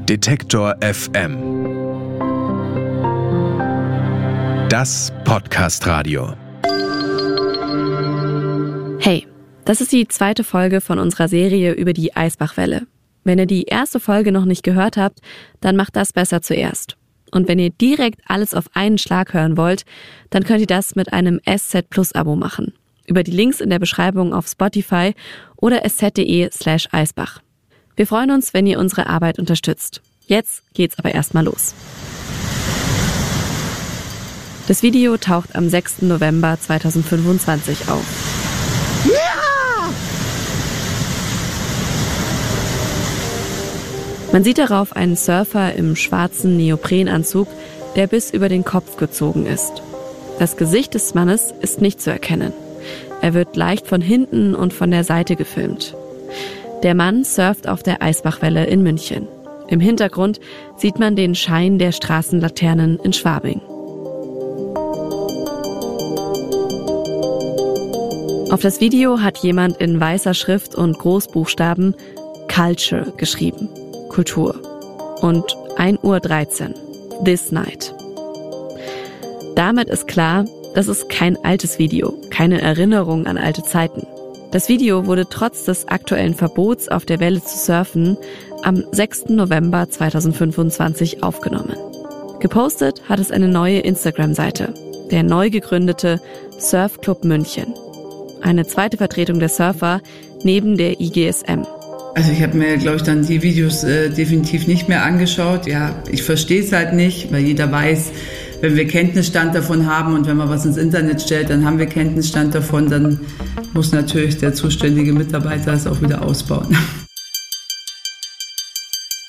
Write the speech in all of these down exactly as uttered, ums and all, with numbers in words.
Detektor F M. Das Podcast-Radio. Hey, das ist die zweite Folge von unserer Serie über die Eisbachwelle. Wenn ihr die erste Folge noch nicht gehört habt, dann macht das besser zuerst. Und wenn ihr direkt alles auf einen Schlag hören wollt, dann könnt ihr das mit einem S Z Plus Abo machen. Über die Links in der Beschreibung auf Spotify oder sz.de slash Eisbach. Wir freuen uns, wenn ihr unsere Arbeit unterstützt. Jetzt geht's aber erstmal los. Das Video taucht am sechsten November zweitausendfünfundzwanzig auf. Ja! Man sieht darauf einen Surfer im schwarzen Neoprenanzug, der bis über den Kopf gezogen ist. Das Gesicht des Mannes ist nicht zu erkennen. Er wird leicht von hinten und von der Seite gefilmt. Der Mann surft auf der Eisbachwelle in München. Im Hintergrund sieht man den Schein der Straßenlaternen in Schwabing. Auf das Video hat jemand in weißer Schrift und Großbuchstaben Culture geschrieben, Kultur. Und ein Uhr dreizehn, This Night. Damit ist klar, das ist kein altes Video, keine Erinnerung an alte Zeiten. Das Video wurde trotz des aktuellen Verbots auf der Welle zu surfen am sechsten November zweitausendfünfundzwanzig aufgenommen. Gepostet hat es eine neue Instagram-Seite, der neu gegründete Surfclub München. Eine zweite Vertretung der Surfer neben der I G S M. Also ich habe mir, glaube ich, dann die Videos äh, definitiv nicht mehr angeschaut. Ja, ich verstehe es halt nicht, weil jeder weiß, wenn wir Kenntnisstand davon haben und wenn man was ins Internet stellt, dann haben wir Kenntnisstand davon, dann muss natürlich der zuständige Mitarbeiter es auch wieder ausbauen.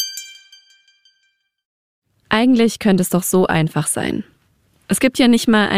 Eigentlich könnte es doch so einfach sein. Es gibt ja nicht mal ein